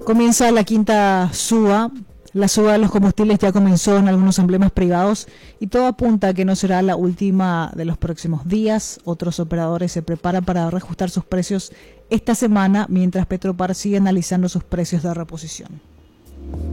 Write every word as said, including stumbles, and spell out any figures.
Comienza la quinta suba. La suba de los combustibles ya comenzó en algunos emblemas privados y todo apunta a que no será la última de los próximos días. Otros operadores se preparan para reajustar sus precios esta semana, mientras Petropar sigue analizando sus precios de reposición.